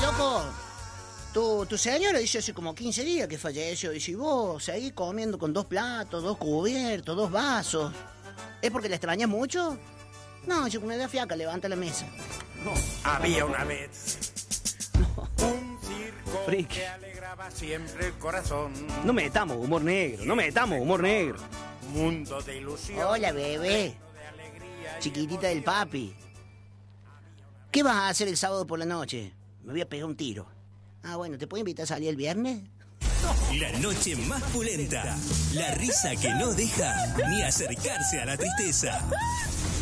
loco, tu señora dice hace como 15 días que falleció. Y si vos seguís comiendo con 2 platos, 2 cubiertos, 2 vasos, ¿es porque la extrañas mucho? No, yo me da fiaca, levanta la mesa. No. Había una vez un circo Frick. que alegraba siempre el corazón. No metamos humor negro, no metamos humor negro. Mundo de ilusión. Hola, bebé. Chiquitita del papi. ¿Qué vas a hacer el sábado por la noche? Me voy a pegar un tiro. Ah, bueno, ¿te puedo invitar a salir el viernes? La noche más pulenta. La risa que no deja ni acercarse a la tristeza.